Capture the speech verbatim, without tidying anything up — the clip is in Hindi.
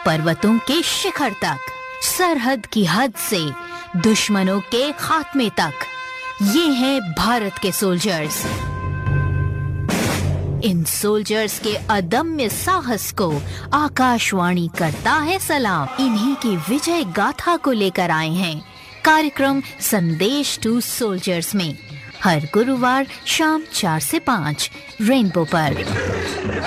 पर्वतों के शिखर तक, सरहद की हद से दुश्मनों के खात्मे तक, ये हैं भारत के सोल्जर्स। इन सोल्जर्स के अदम्य साहस को आकाशवाणी करता है सलाम। इन्हीं की विजय गाथा को लेकर आए हैं कार्यक्रम संदेश टू सोल्जर्स में, हर गुरुवार शाम चार से पाँच रेनबो पर।